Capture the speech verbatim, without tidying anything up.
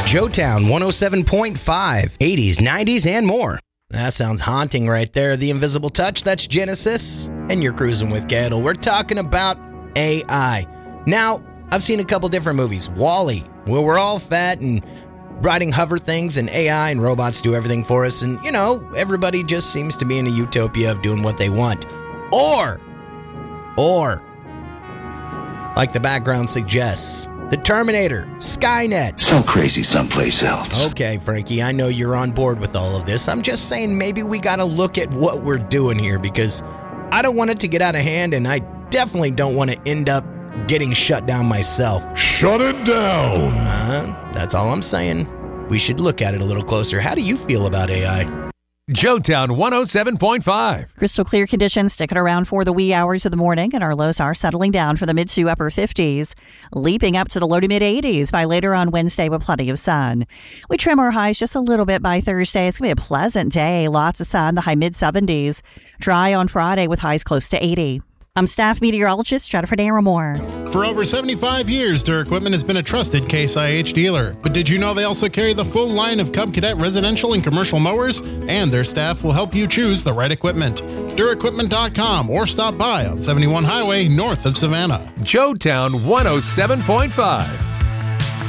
Joetown one oh seven point five, eighties, nineties, and more. That sounds haunting right there. The Invisible Touch, that's Genesis, and you're cruising with Kettle. We're talking about A I. Now, I've seen a couple different movies. WALL-E, where we're all fat and riding hover things, and A I and robots do everything for us, and, you know, everybody just seems to be in a utopia of doing what they want. Or, or, like the background suggests, The Terminator, Skynet. So crazy someplace else. Okay, Frankie, I know you're on board with all of this. I'm just saying maybe we got to look at what we're doing here, because I don't want it to get out of hand, and I definitely don't want to end up getting shut down myself. Shut it down. Uh, that's all I'm saying. We should look at it a little closer. How do you feel about A I? Joetown one oh seven point five. Crystal clear conditions sticking around for the wee hours of the morning, and our lows are settling down for the mid to upper fifties, leaping up to the low to mid eighties by later on Wednesday with plenty of sun. We trim our highs just a little bit by Thursday. It's going to be a pleasant day. Lots of sun, the high mid seventies. Dry on Friday with highs close to eighty. I'm staff meteorologist Jennifer Naramore. For over seventy-five years, Durr Equipment has been a trusted Case I H dealer. But did you know they also carry the full line of Cub Cadet residential and commercial mowers? And their staff will help you choose the right equipment. Durr Equipment dot com or stop by on seventy-one Highway north of Savannah. Joetown one oh seven point five.